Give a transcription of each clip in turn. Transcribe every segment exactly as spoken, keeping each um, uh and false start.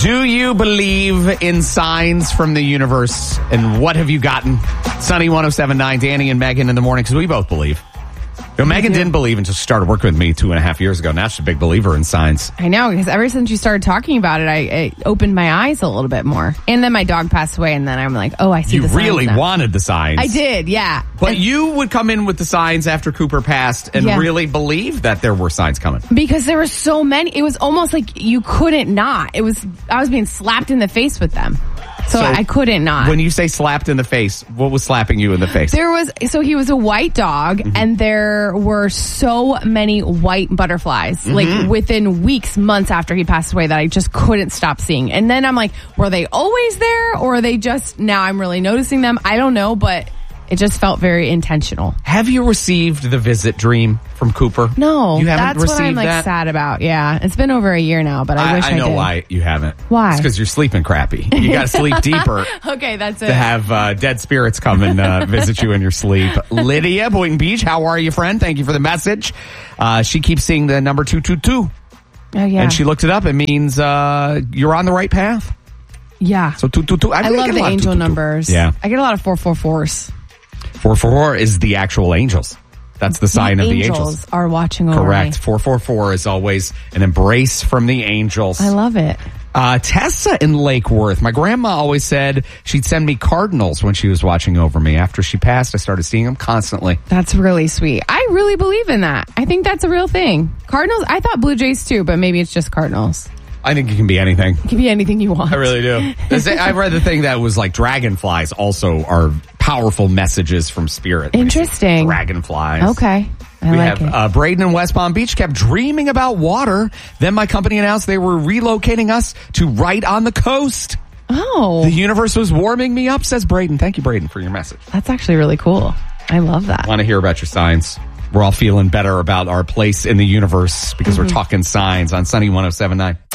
Do you believe in signs from the universe? And what have you gotten? Sunny one oh seven point nine, Danny and Megan in the morning, because we both believe. You know, Megan didn't believe until she started working with me two and a half years ago. Now she's a big believer in signs. I know, because ever since you started talking about it, I it opened my eyes a little bit more. And then my dog passed away, and then I'm like, oh, I see you the signs. You really now. wanted the signs. I did, yeah. But and, you would come in with the signs after Cooper passed and yeah. really believe that there were signs coming. Because there were so many. It was almost like you couldn't not. It was, I was being slapped in the face with them. So, so I couldn't not. When you say slapped in the face, what was slapping you in the face? There was, so he was a white dog, mm-hmm. and there were so many white butterflies, mm-hmm. like within weeks, months after he passed away, that I just couldn't stop seeing. And then I'm like, were they always there, or are they just, now I'm really noticing them? I don't know, but it just felt very intentional. Have you received the visit dream from Cooper? No, you haven't that's received what I'm like that? sad about. Yeah, it's been over a year now, but I, I wish I, I know did. why you haven't. Why? It's because you're sleeping crappy. You got to sleep deeper. Okay, that's it. To have uh, dead spirits come and uh, visit you in your sleep. Lydia, Boynton Beach, how are you, friend? Thank you for the message. Uh, she keeps seeing the number two two two. Oh yeah, and she looked it up. It means uh, you're on the right path. Yeah. So two two two. I, I love the angel numbers. Yeah, I get a lot of four four fours. Four four four is the actual angels. That's the sign the of the angels. angels. Are watching over Correct. me. Four four four is always an embrace from the angels. I love it. Uh, Tessa in Lake Worth. My grandma always said she'd send me cardinals when she was watching over me. After she passed, I started seeing them constantly. That's really sweet. I really believe in that. I think that's a real thing. Cardinals, I thought Blue Jays too, but maybe it's just Cardinals. I think it can be anything. It can be anything you want. I really do. I read the thing that was like dragonflies also are powerful messages from spirit. Interesting. Dragonflies. Okay. I we like have it. Uh, Braden in West Palm Beach kept dreaming about water. Then my company announced they were relocating us to right on the coast. Oh. The universe was warming me up, says Braden. Thank you, Braden, for your message. That's actually really cool. I love that. I want to hear about your signs. We're all feeling better about our place in the universe because mm-hmm. we're talking signs on Sunny one oh seven point nine.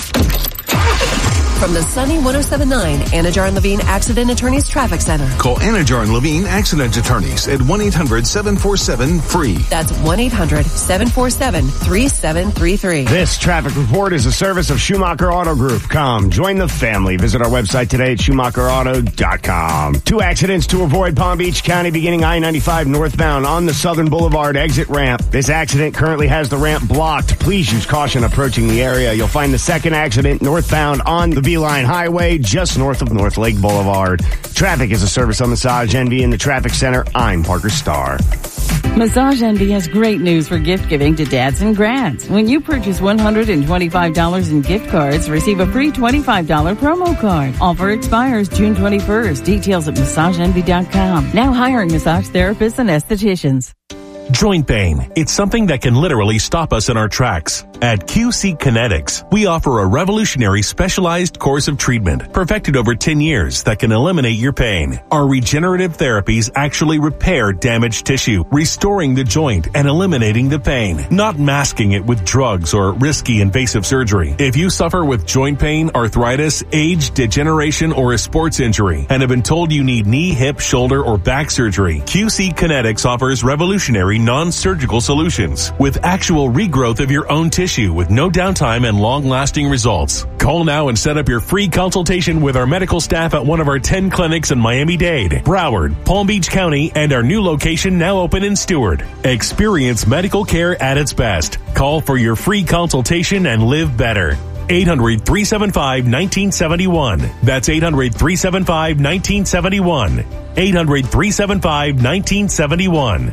From the Sunny one oh seven point nine Anajar and Levine Accident Attorneys Traffic Center. Call Anajar and Levine Accident Attorneys at one eight hundred seven four seven free. That's one eight hundred seven four seven three seven three three. This traffic report is a service of Schumacher Auto Group. Come, join the family. Visit our website today at schumacher auto dot com. Two accidents to avoid Palm Beach County beginning I ninety-five northbound on the Southern Boulevard exit ramp. This accident currently has the ramp blocked. Please use caution approaching the area. You'll find the second accident northbound on the Beeline Highway just north of North Lake Boulevard. Traffic is a service of Massage Envy in the Traffic Center. I'm Parker Starr. Massage Envy has great news for gift giving to dads and grads. When you purchase one hundred twenty-five dollars in gift cards, receive a free twenty-five dollars promo card. Offer expires June twenty-first. Details at massage envy dot com. Now hiring massage therapists and estheticians. Joint pain. It's something that can literally stop us in our tracks. At Q C Kinetics, we offer a revolutionary specialized course of treatment perfected over ten years that can eliminate your pain. Our regenerative therapies actually repair damaged tissue, restoring the joint and eliminating the pain, not masking it with drugs or risky invasive surgery. If you suffer with joint pain, arthritis, age, degeneration, or a sports injury and have been told you need knee, hip, shoulder, or back surgery, Q C Kinetics offers revolutionary non-surgical solutions with actual regrowth of your own tissue with no downtime and long-lasting results. Call now and set up your free consultation with our medical staff at one of our ten clinics in Miami-Dade, Broward, Palm Beach County, and our new location now open in Stewart. Experience medical care at its best. Call for your free consultation and live better. eight hundred three seven five one nine seven one. That's eight hundred three seven five one nine seven one. eight hundred three seven five one nine seven one.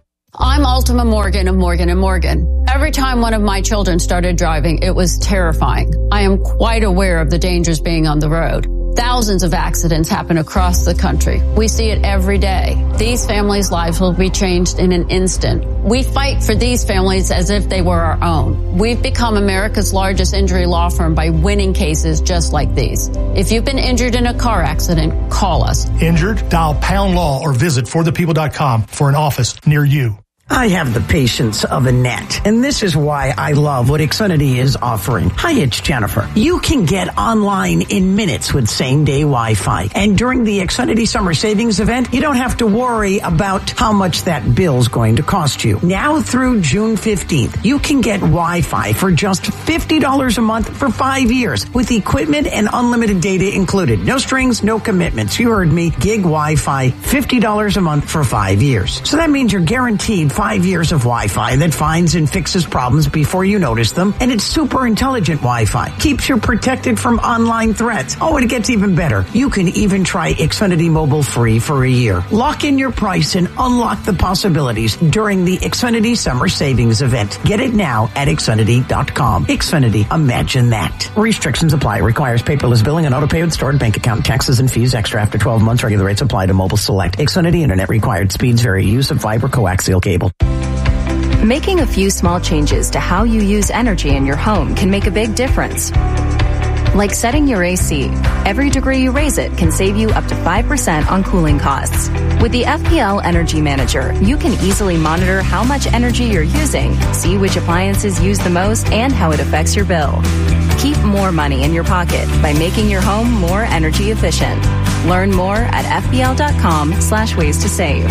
I'm Ultima Morgan of Morgan and Morgan. Every time one of my children started driving, it was terrifying. I am quite aware of the dangers being on the road. Thousands of accidents happen across the country. We see it every day. These families' lives will be changed in an instant. We fight for these families as if they were our own. We've become America's largest injury law firm by winning cases just like these. If you've been injured in a car accident, call us. Injured? Dial pound law or visit for the people dot com for an office near you. I have the patience of a gnat, and this is why I love what Xfinity is offering. Hi, it's Jennifer. You can get online in minutes with same-day Wi-Fi. And during the Xfinity Summer Savings Event, you don't have to worry about how much that bill's going to cost you. Now through June fifteenth, you can get Wi-Fi for just fifty dollars a month for five years with equipment and unlimited data included. No strings, no commitments. You heard me. Gig Wi-Fi, fifty dollars a month for five years. So that means you're guaranteed five years of Wi-Fi that finds and fixes problems before you notice them, and it's super intelligent Wi-Fi. Keeps you protected from online threats. Oh, and it gets even better. You can even try Xfinity Mobile free for a year. Lock in your price and unlock the possibilities during the Xfinity Summer Savings Event. Get it now at Xfinity dot com. Xfinity, imagine that. Restrictions apply. Requires paperless billing and auto-pay with stored bank account. Taxes and fees extra after twelve months. Regular rates apply to mobile select. Xfinity Internet required. Speeds vary. Use of fiber coaxial cable. Making a few small changes to how you use energy in your home can make a big difference. Like setting your A C. Every degree you raise it can save you up to five percent on cooling costs. With the F P L Energy Manager, you can easily monitor how much energy you're using, see which appliances use the most, and how it affects your bill. Keep more money in your pocket by making your home more energy efficient. Learn more at F B L dot com slash ways to save.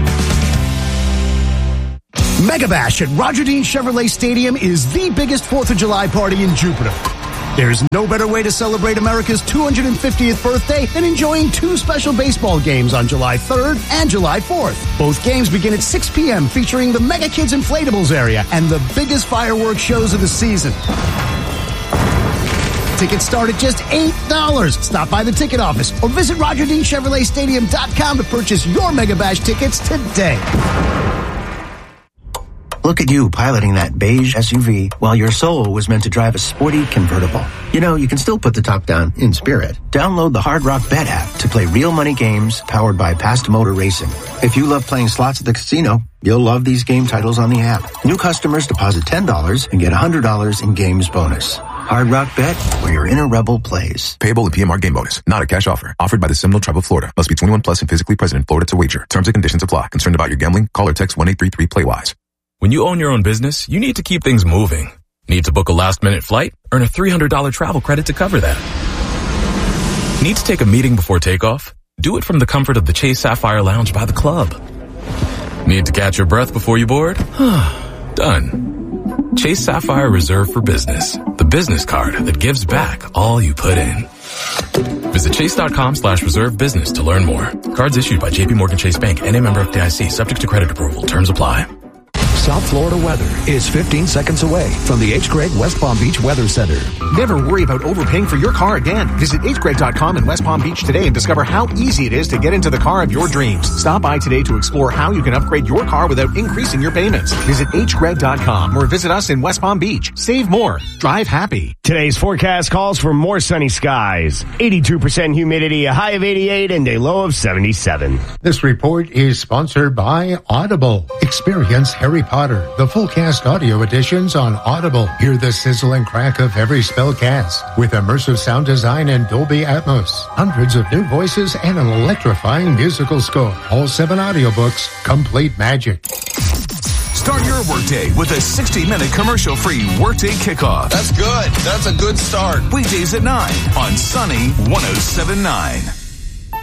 Mega Bash at Roger Dean Chevrolet Stadium is the biggest fourth of July party in Jupiter. There's no better way to celebrate America's two hundred fiftieth birthday than enjoying two special baseball games on July third and July fourth. Both games begin at six p.m. featuring the Mega Kids Inflatables area and the biggest fireworks shows of the season. Tickets start at just eight dollars. Stop by the ticket office or visit Roger Dean Chevrolet Stadium dot com to purchase your Mega Bash tickets today. Look at you piloting that beige S U V while your soul was meant to drive a sporty convertible. You know, you can still put the top down in spirit. Download the Hard Rock Bet app to play real money games powered by Past Motor Racing. If you love playing slots at the casino, you'll love these game titles on the app. New customers deposit ten dollars and get one hundred dollars in games bonus. Hard Rock Bet, where your inner rebel plays. Payable in P M R game bonus. Not a cash offer. Offered by the Seminole Tribe of Florida. Must be twenty-one plus and physically present in Florida to wager. Terms and conditions apply. Concerned about your gambling? Call or text one eight three three play wise. When you own your own business, you need to keep things moving. Need to book a last-minute flight? Earn a three hundred dollars travel credit to cover that. Need to take a meeting before takeoff? Do it from the comfort of the Chase Sapphire Lounge by the club. Need to catch your breath before you board? Done. Chase Sapphire Reserve for Business. The business card that gives back all you put in. Visit chase.com slash reserve business to learn more. Cards issued by J P Morgan Chase Bank, N A member F D I C, subject to credit approval. Terms apply. South Florida weather is fifteen seconds away from the H. Gregg West Palm Beach Weather Center. Never worry about overpaying for your car again. Visit H Gregg dot com in West Palm Beach today and discover how easy it is to get into the car of your dreams. Stop by today to explore how you can upgrade your car without increasing your payments. Visit H Gregg dot com or visit us in West Palm Beach. Save more. Drive happy. Today's forecast calls for more sunny skies, eighty-two percent humidity, a high of eighty-eight, and a low of seventy-seven. This report is sponsored by Audible. Experience Harry Potter, the full cast audio editions on Audible. Hear the sizzle and crack of every spell cast with immersive sound design and Dolby Atmos. Hundreds of new voices and an electrifying musical score. All seven audiobooks, complete magic. Start your workday with a sixty-minute commercial-free Workday Kickoff. That's good. That's a good start. Weekdays at nine on Sunny one oh seven point nine.